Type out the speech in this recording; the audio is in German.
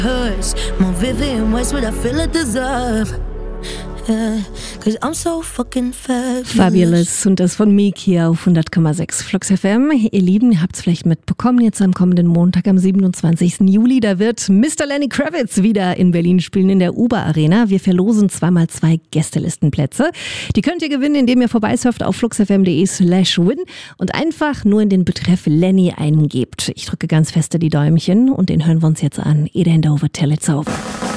hers, more vivid in ways what I feel I deserve. Yeah, 'cause I'm so fucking Fabulous und das von Meek hier auf 100,6 Flux FM. Ihr Lieben, ihr habt es vielleicht mitbekommen, jetzt am kommenden Montag, am 27. Juli, da wird Mr. Lenny Kravitz wieder in Berlin spielen in der Uber Arena. Wir verlosen 2x2 Gästelistenplätze. Die könnt ihr gewinnen, indem ihr vorbeisurft auf fluxfm.de/win und einfach nur in den Betreff Lenny eingebt. Ich drücke ganz feste die Däumchen und den hören wir uns jetzt an. It ain't over till it's over.